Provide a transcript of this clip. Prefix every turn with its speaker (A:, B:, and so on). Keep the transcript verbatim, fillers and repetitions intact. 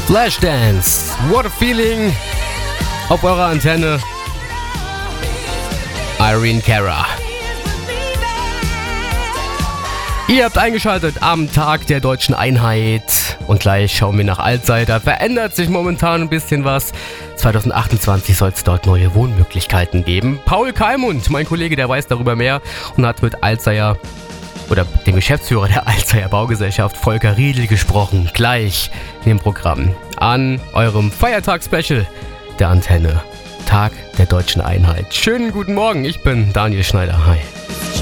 A: Flashdance, what a feeling auf eurer Antenne. Irene Cara. Ihr habt eingeschaltet am Tag der Deutschen Einheit und gleich schauen wir nach Altseid. Da verändert sich momentan ein bisschen was. zwanzig achtundzwanzig soll es dort neue Wohnmöglichkeiten geben. Paul Kalmund, mein Kollege, der weiß darüber mehr und hat mit Altseier oder dem Geschäftsführer der Altseier Baugesellschaft Volker Riedl gesprochen. Gleich in dem Programm an eurem Feiertagsspecial der Antenne. Tag der Deutschen Einheit. Schönen guten Morgen, ich bin Daniel Schneider. Hi.